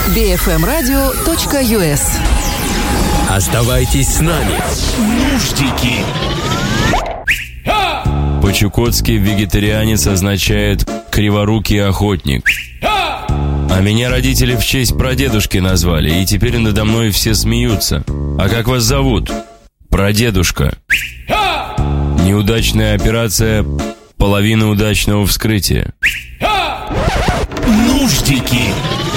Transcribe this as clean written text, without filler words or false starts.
bfmradio.us. Оставайтесь с нами. Нуждики. По-чукотски вегетарианец означает «криворукий охотник». А меня родители в честь прадедушки назвали, и теперь надо мной все смеются. А как вас зовут? Прадедушка. Неудачная операция, половина удачного вскрытия. Нуждики.